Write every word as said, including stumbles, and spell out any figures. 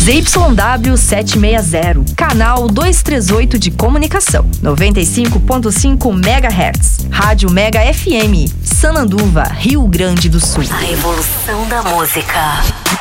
Z Y W setecentos e sessenta, canal duzentos e trinta e oito de comunicação, noventa e cinco ponto cinco megahertz. Rádio Mega F M, Sananduva, Rio Grande do Sul. A evolução da música.